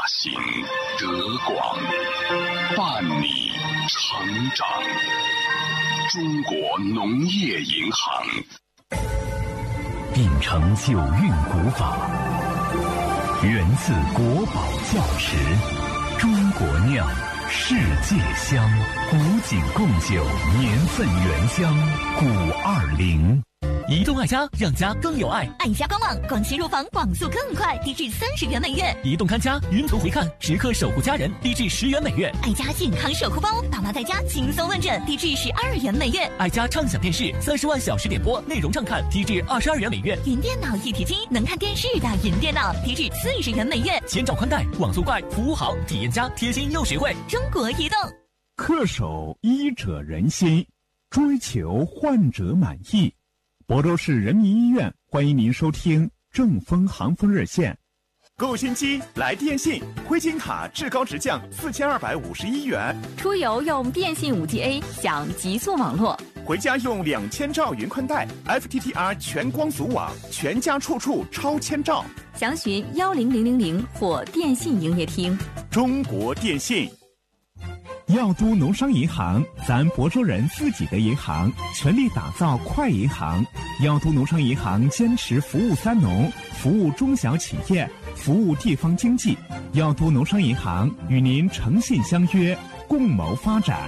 行德广，伴你成长。中国农业银行秉承九韵古法，源自国宝窖池，中国酿，世界香，古井贡酒，年份原香，古20。 移动爱家，让家更有爱。 爱家官网，广西入房网速更快，低至30元每月。 移动看家，云图回看，时刻守护家人，低至10元每月。 爱家健康守护包，爸妈在家轻松问诊，低至12元每月。 爱家畅享电视，30万小时点播，内容畅看，低至22元每月。 云电脑一体机，能看电视的云电脑，低至40元每月。 千兆宽带，网速快，服务好，体验佳，贴心又实惠。 中国移动。 恪守医者仁心，追求患者满意。亳州市人民医院欢迎您收听正风航风热线。 购新机来电信，灰金卡至高直降4251元。 出游用电信5G A 享极速网络， 回家用2000兆云宽带 FTTR 全光阻网，全家处处超千兆。 详询10000或电信营业厅。 中国电信。 药都农商银行，咱亳州人自己的银行，全力打造快银行。药都农商银行坚持服务3农，服务中小企业，服务地方经济。药都农商银行与您诚信相约，共谋发展。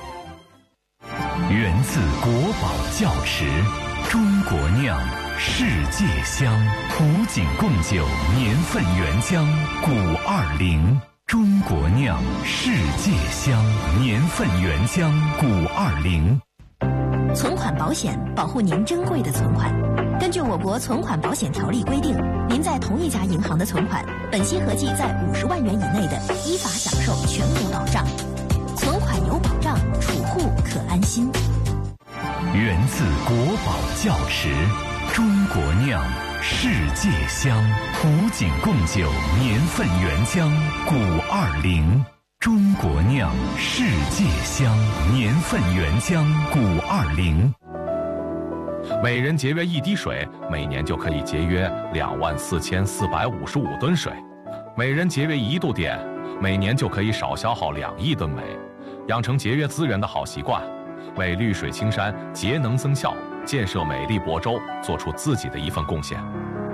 源自国宝窖池，中国酿，世界香，古井贡酒，年份原香，古20。中国酿，世界香，年份原香，古20。 存款保险保护您珍贵的存款。根据我国存款保险条例规定，您在同一家银行的存款，本息合计在50万元以内的，依法享受全额保障。存款有保障，储户可安心。 源自国宝窖池，中国酿，世界香，古井贡酒，年份原香，古20。中国酿，世界香，年份原香，古20。 每人节约1滴水，每年就可以节约24455吨水；每人节约1度电，每年就可以少消耗2亿吨煤。养成节约资源的好习惯，为绿水青山节能增效，建设美丽亳州做出自己的一份贡献。